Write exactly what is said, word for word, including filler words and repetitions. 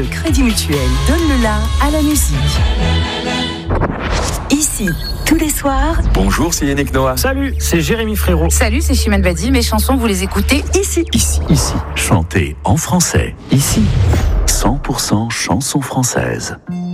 Crédit Mutuel donne le la à la musique. Ici, tous les soirs. Bonjour, c'est Yannick Noah. Salut, c'est Jérémy Frérot. Salut, c'est Chimène Badi. Mes chansons, vous les écoutez ici. Ici. Ici. Chantez en français. Ici. cent pour cent chansons françaises.